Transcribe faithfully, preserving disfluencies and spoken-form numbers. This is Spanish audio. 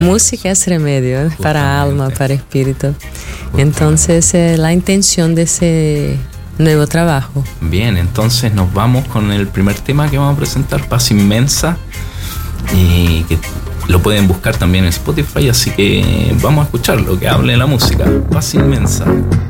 Música es remedio Justamente. para alma, para espíritu. Entonces, eh, la intención de ese nuevo trabajo. Bien, entonces nos vamos con el primer tema que vamos a presentar, Paz Inmensa, y que lo pueden buscar también en Spotify, así que vamos a escucharlo, que hable la música, Paz Inmensa.